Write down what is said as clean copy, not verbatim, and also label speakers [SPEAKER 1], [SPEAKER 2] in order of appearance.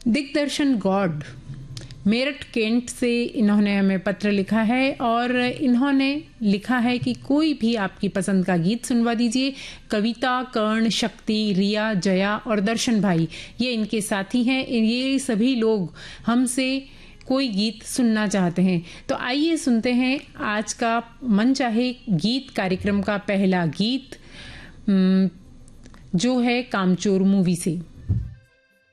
[SPEAKER 1] दिग्दर्शन God Meerut Kent से इन्होंने हमें पत्र लिखा है और इन्होंने लिखा है कि कोई भी आपकी पसंद का गीत सुनवा दीजिए। कविता, कर्ण, शक्ति, रिया, जया और दर्शन भाई ये इनके साथी हैं। ये सभी लोग हमसे कोई गीत सुनना चाहते हैं। तो आइए सुनते हैं आज का मनचाहे गीत कार्यक्रम का पहला गीत जो है कामचोर मूवी से।